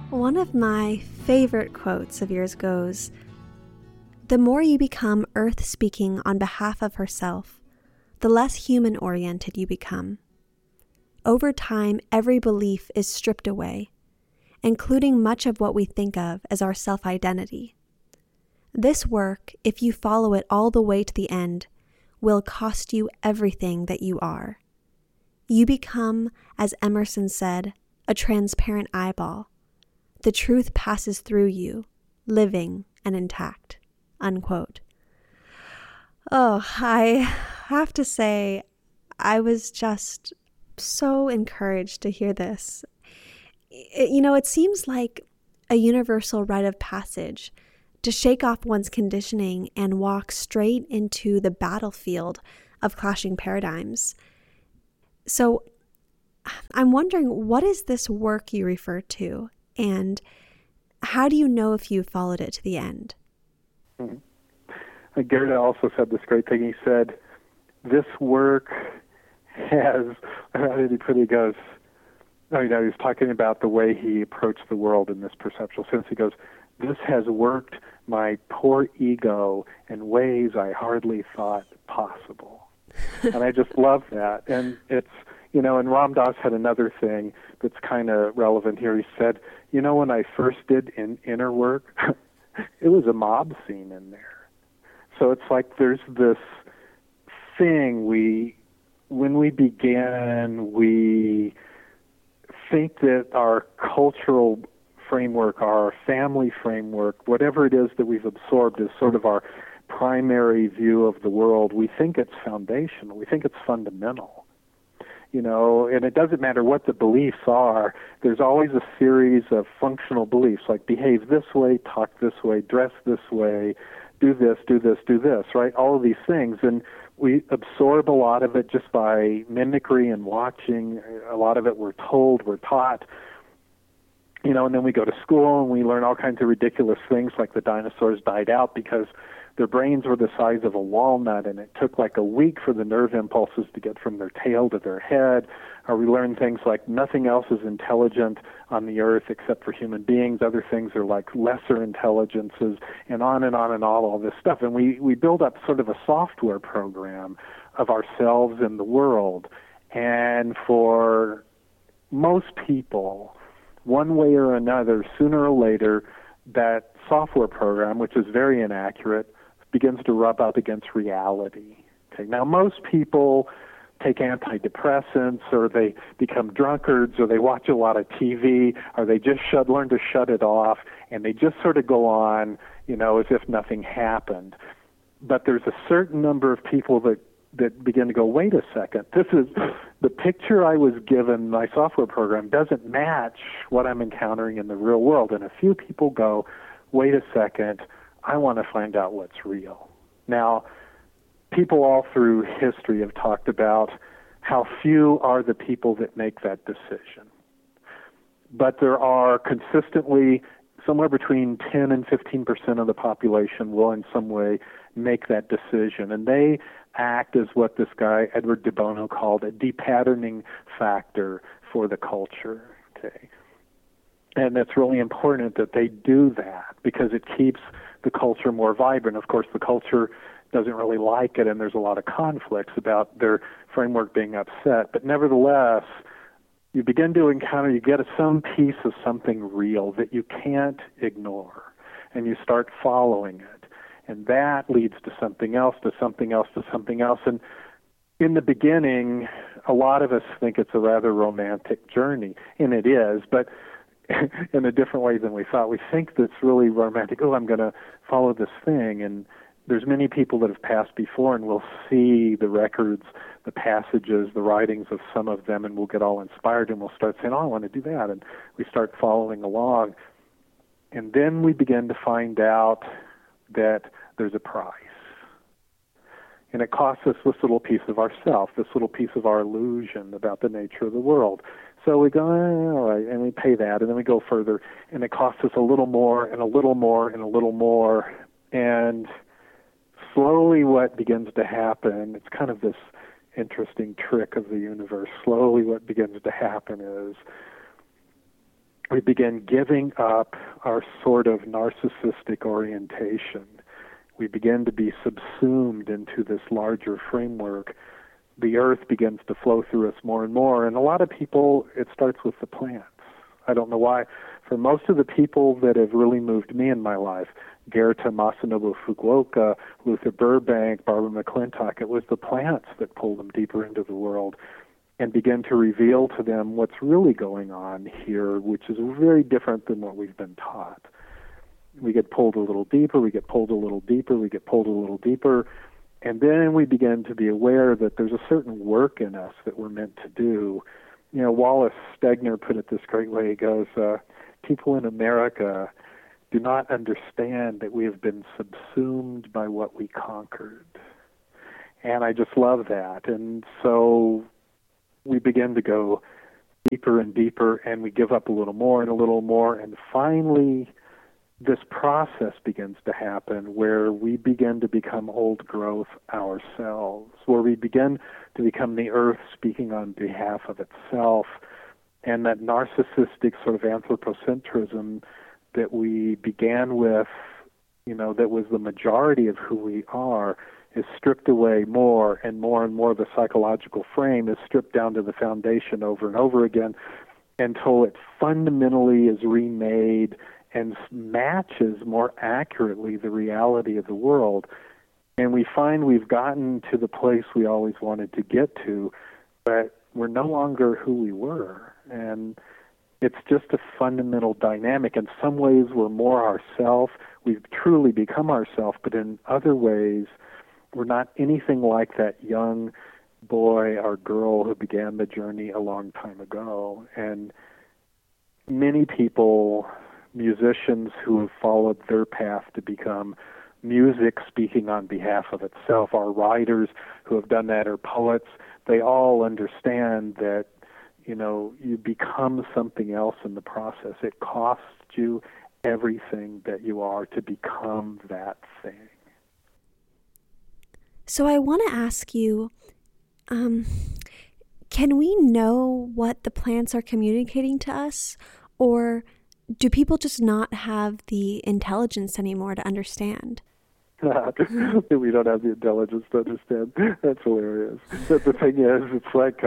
One of my favorite quotes of yours goes, "The more you become Earth speaking on behalf of herself, the less human-oriented you become. Over time, every belief is stripped away, including much of what we think of as our self-identity. This work, if you follow it all the way to the end, will cost you everything that you are. You become, as Emerson said, a transparent eyeball. The truth passes through you, living and intact." Unquote. Oh, I have to say, I was just so encouraged to hear this. It seems like a universal rite of passage to shake off one's conditioning and walk straight into the battlefield of clashing paradigms. So I'm wondering, what is this work you refer to? And how do you know if you followed it to the end? Goethe also said this great thing. He said, this work has, how did he put it? He goes, he was talking about the way he approached the world in this perceptual sense. He goes, this has worked my poor ego in ways I hardly thought possible. And I just love that. And it's, and Ram Dass had another thing that's kind of relevant here. He said, when I first did inner work, it was a mob scene in there. So it's like there's this thing when we begin, we think that our cultural framework, our family framework, whatever it is that we've absorbed is sort of our primary view of the world. We think it's foundational. We think it's fundamental. And it doesn't matter what the beliefs are. There's always a series of functional beliefs, like behave this way, talk this way, dress this way, do this, do this, do this, right? All of these things. And we absorb a lot of it just by mimicry and watching. A lot of it we're told, we're taught. And then we go to school and we learn all kinds of ridiculous things, like the dinosaurs died out because their brains were the size of a walnut, and it took like a week for the nerve impulses to get from their tail to their head. Or we learn things like nothing else is intelligent on the earth except for human beings. Other things are like lesser intelligences, and on and on and on, all this stuff. And we build up sort of a software program of ourselves and the world. And for most people, one way or another, sooner or later, that software program, which is very inaccurate, begins to rub up against reality. Okay. Now, most people take antidepressants, or they become drunkards, or they watch a lot of TV, or they just learn to shut it off, and they just sort of go on, as if nothing happened. But there's a certain number of people that begin to go, wait a second, this is the picture I was given, my software program doesn't match what I'm encountering in the real world. And a few people go, wait a second, I want to find out what's real. Now, people all through history have talked about how few are the people that make that decision. But there are consistently somewhere between 10 and 15% of the population will in some way make that decision. And they act as what this guy, Edward de Bono, called a depatterning factor for the culture. Okay. And it's really important that they do that because it keeps the culture more vibrant. Of course, the culture doesn't really like it, and there's a lot of conflicts about their framework being upset. But nevertheless, you begin to encounter, you get some piece of something real that you can't ignore, and you start following it. And that leads to something else, to something else, to something else. And in the beginning, a lot of us think it's a rather romantic journey, and it is, but in a different way than we thought. We think that's really romantic. Oh, I'm going to follow this thing. And there's many people that have passed before, and we'll see the records, the passages, the writings of some of them, and we'll get all inspired, and we'll start saying, oh, I want to do that. And we start following along. And then we begin to find out that there's a price. And it costs us this little piece of ourself, this little piece of our illusion about the nature of the world. So we go, all right, and we pay that, and then we go further, and it costs us a little more, and a little more, and a little more. And slowly what begins to happen, it's kind of this interesting trick of the universe. Slowly what begins to happen is we begin giving up our sort of narcissistic orientation. We begin to be subsumed into this larger framework. The earth begins to flow through us more and more. And a lot of people, it starts with the plants. I don't know why. For most of the people that have really moved me in my life, Goethe, Masanobu Fukuoka, Luther Burbank, Barbara McClintock, it was the plants that pulled them deeper into the world and began to reveal to them what's really going on here, which is very different than what we've been taught. We get pulled a little deeper, we get pulled a little deeper, we get pulled a little deeper, and then we begin to be aware that there's a certain work in us that we're meant to do. You know, Wallace Stegner put it this great way. He goes, people in America do not understand that we have been subsumed by what we conquered. And I just love that. And so we begin to go deeper and deeper, and we give up a little more and a little more, and finally this process begins to happen where we begin to become old growth ourselves, where we begin to become the earth speaking on behalf of itself, and that narcissistic sort of anthropocentrism that we began with, you know, that was the majority of who we are, is stripped away more and more and more. The psychological frame is stripped down to the foundation over and over again until it fundamentally is remade and matches more accurately the reality of the world. And we find we've gotten to the place we always wanted to get to, but we're no longer who we were. And it's just a fundamental dynamic. In some ways, we're more ourself. We've truly become ourself, but in other ways, we're not anything like that young boy or girl who began the journey a long time ago. And many people, musicians who have followed their path to become music speaking on behalf of itself, are writers who have done that, or poets, they all understand that, you know, you become something else in the process. It costs you everything that you are to become that thing. So I want to ask you, can we know what the plants are communicating to us, or do people just not have the intelligence anymore to understand? We don't have the intelligence to understand. That's hilarious. But the thing is, it's like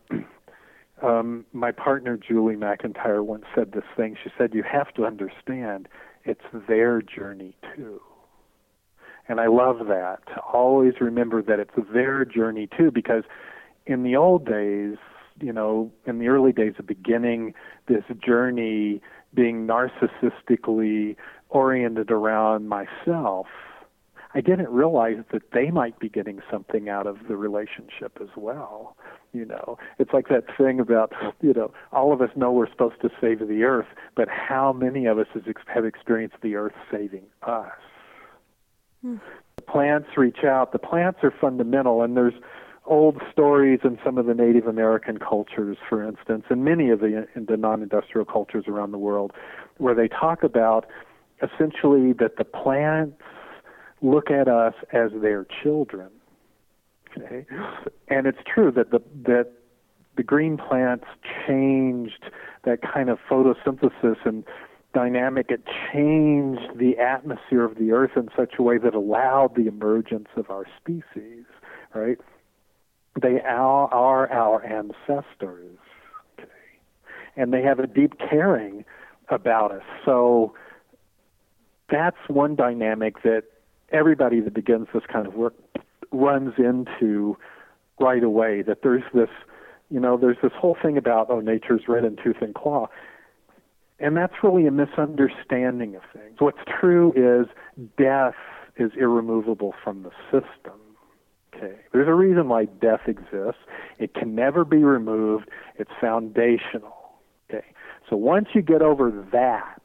my partner Julie McIntyre once said this thing. She said, you have to understand it's their journey too. And I love that. Always remember that it's their journey too, because in the old days, you know, in the early days of beginning this journey, being narcissistically oriented around myself, I didn't realize that they might be getting something out of the relationship as well. You know, it's like that thing about, you know, all of us know we're supposed to save the earth, but how many of us have experienced the earth saving us? The plants reach out. The plants are fundamental, and there's old stories in some of the Native American cultures, for instance, and many of the non-industrial cultures around the world, where they talk about essentially that the plants look at us as their children. Okay? And it's true that the green plants changed that kind of photosynthesis and dynamic. It changed the atmosphere of the earth in such a way that allowed the emergence of our species, right? They are our ancestors, okay? And they have a deep caring about us. So that's one dynamic that everybody that begins this kind of work runs into right away, that there's this, you know, there's this whole thing about, oh, nature's red in tooth and claw. And that's really a misunderstanding of things. What's true is death is irremovable from the system. Okay. There's a reason why death exists. It can never be removed. It's foundational. Okay. So once you get over that,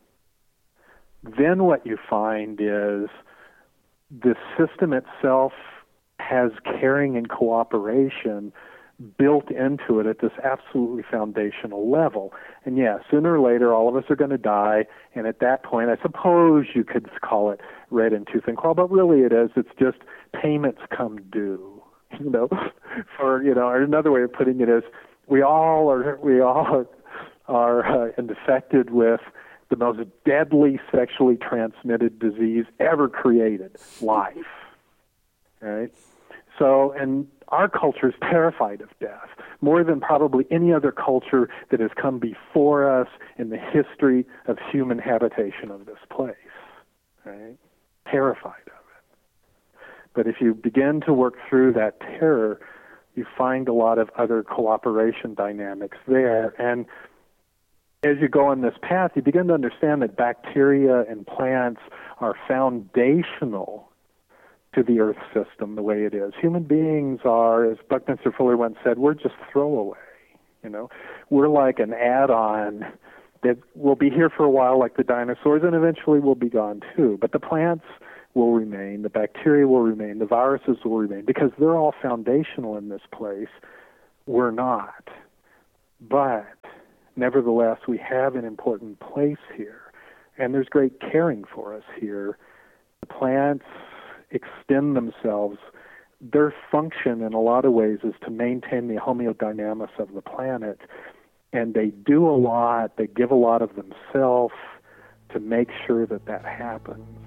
then what you find is the system itself has caring and cooperation built into it at this absolutely foundational level. And yeah, sooner or later, all of us are going to die. And at that point, I suppose you could call it red in tooth and claw, but really it's just payments come due, you know, for, you know, or another way of putting it is we all are are infected with the most deadly sexually transmitted disease ever created, life. Right? So, and our culture is terrified of death, more than probably any other culture that has come before us in the history of human habitation of this place. Right? Terrified of it. But if you begin to work through that terror, you find a lot of other cooperation dynamics there. And as you go on this path, you begin to understand that bacteria and plants are foundational to the Earth system the way it is. Human beings are, as Buckminster Fuller once said, we're just throwaway. We're like an add-on that will be here for a while like the dinosaurs, and eventually will be gone too. But the plants will remain, the bacteria will remain, the viruses will remain, because they're all foundational in this place. We're not. But nevertheless, we have an important place here, and there's great caring for us here. The plants extend themselves. Their function in a lot of ways is to maintain the homeodynamics of the planet, and they do a lot, they give a lot of themselves to make sure that that happens.